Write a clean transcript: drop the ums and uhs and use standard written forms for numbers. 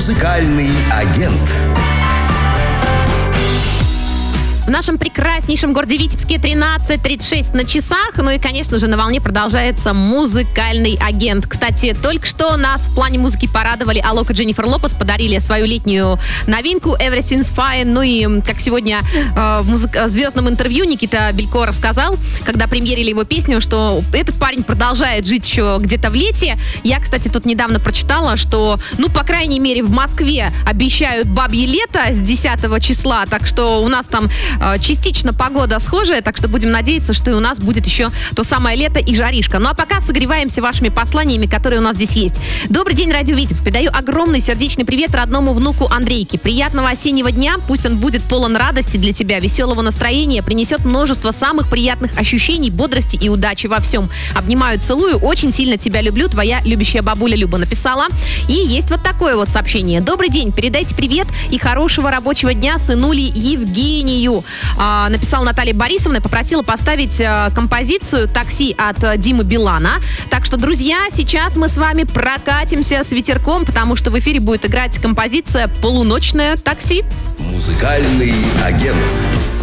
Музыкальный агент. В нашем прекраснейшем городе Витебске 13:36 на часах. Ну и, конечно же, на волне продолжается музыкальный агент. Кстати, только что нас в плане музыки порадовали Алок и Дженнифер Лопес, подарили свою летнюю новинку Everything's Fine. Ну и, как сегодня в звездном интервью Никита Белько рассказал, когда премьерили его песню, что этот парень продолжает жить еще где-то в лете. Я, кстати, тут недавно прочитала, что, по крайней мере, в Москве обещают бабье лето с 10 числа, так что у нас там частично погода схожая, так что будем надеяться, что и у нас будет еще то самое лето и жаришка. Ну а пока согреваемся вашими посланиями, которые у нас здесь есть. Добрый день, Радио Витебск. Передаю огромный сердечный привет родному внуку Андрейке. Приятного осеннего дня. Пусть он будет полон радости для тебя, веселого настроения, принесет множество самых приятных ощущений, бодрости и удачи во всем. Обнимаю, целую. Очень сильно тебя люблю. Твоя любящая бабуля Люба написала. И есть вот такое вот сообщение. Добрый день. Передайте привет и хорошего рабочего дня сынули Евгению. Написала Наталья Борисовна, попросила поставить композицию «Такси» от Димы Билана. Так что, друзья, сейчас мы с вами прокатимся с ветерком, потому что в эфире будет играть композиция «Полуночное такси». Музыкальный агент.